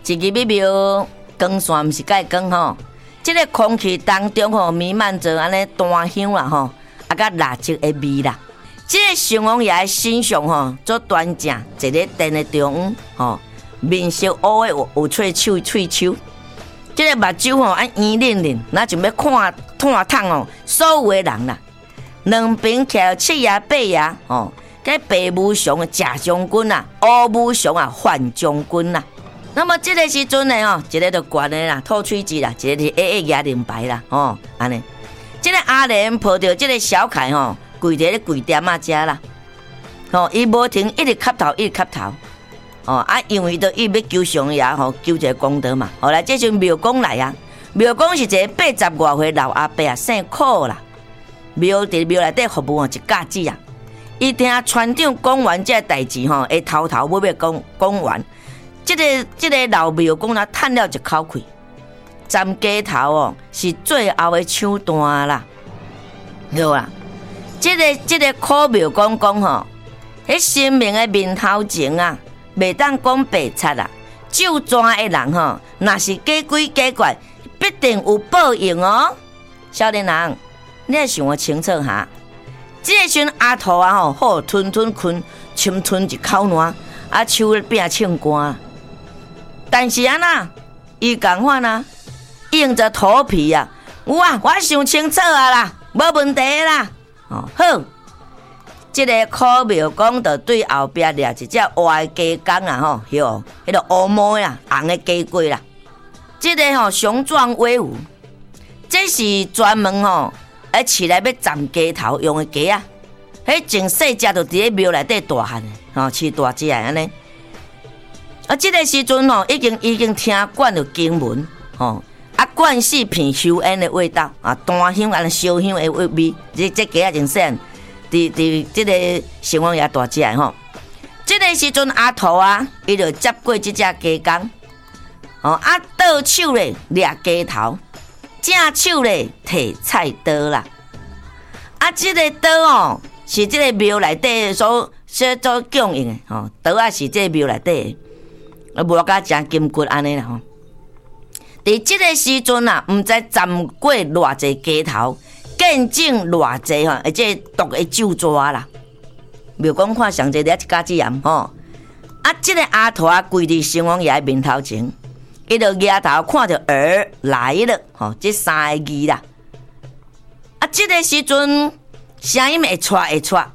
一日要庙光线毋是介光吼，即个空气当中吼弥漫着安尼檀香啦吼，啊甲蜡烛的味啦。即个城隍爷的身上吼做端正，坐咧殿的中央吼，面色乌的有喙手，即个目睭吼按圆润润，那就要看透哦，所有的人啦。两边徛七爷八爷吼，cái 白武雄的贾将军啊，乌武雄啊范将军啦。那么这个时阵呢哦，一个就悬的啦，吐喙舌啦，一个是牙灵牌啦，哦，安尼。这个阿莲抱着这个小凯吼，跪在咧柜店啊遮啦，吼，伊无停，一直磕头，哦啊，因为都伊要求上爷吼，求一个功德嘛。后来这阵庙公来啊，庙公是一个80外岁老阿伯啊，姓苦啦。庙伫庙内底服务一家子啊，伊听船长讲完这代志吼，会偷尾讲完。这个老庙公啊，叹了一口气，站街头哦，是最后的抢单啦。好啦，这个苦庙公讲吼，迄生命的面头前啊，袂当讲白贼啦。就抓的人吼，若是假鬼假怪，必定有报应哦。少年人，你来想我清楚下。这个时阵阿土啊吼，好吞困，深吞一口烂，啊手边唱歌。但是啊呐，伊讲话呐，硬着头皮啊，我想清楚啊啦，无问题啦。哦，好，这个苦庙公就对后边掠一只活的鸡公啊吼，哟，迄个乌毛呀，红的鸡龟啦，这个吼雄壮威武，这是专门吼，饲来要站鸡头用的鸡啊，迄真细只就伫咧庙内底大汉的，吼饲大只的安尼。啊，这个时阵吼，已经听惯了经文吼，啊，惯四片香烟的味道啊，檀香安烧香的味，这鸡啊真鲜，伫这个城隍爷大只的吼。这个时阵阿土啊，伊就接过这只鸡公，哦，啊，倒手咧掠鸡头，正手咧摕菜刀啦。啊，这个刀哦，是这个庙内底所供应的吼，刀啊是这个庙内底的。无甲真金骨安尼啦吼，伫即个时阵啊，毋知站过偌济鸡头，见证偌济吼，而且毒的咒抓啦。庙公看上济了一家子人吼，啊，即个阿土啊跪伫城隍爷面头前，伊就抬头看着儿来了吼，这三个字啦。啊，即个时阵声音会喘，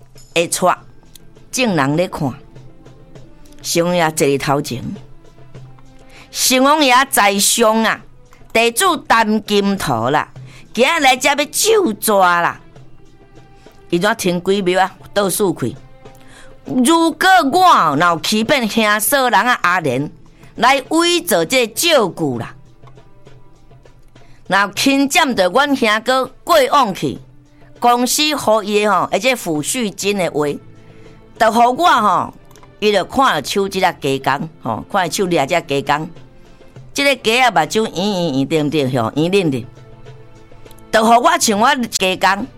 众人咧看。城隍爷坐伫头前，城隍爷在上啊，地主担金头啦，今日来这要咒抓啦。伊怎停几秒啊？倒数去。如果我若欺骗兄嫂人啊阿莲来伪造这照顾啦，若轻占着阮兄哥过往去，公司互伊吼，而且抚恤金的话，就互我吼。伊就看了手即只鸡公，吼，看手掠只鸡公，即个鸡啊目睭圆点吼，圆润润，就互我像我鸡公，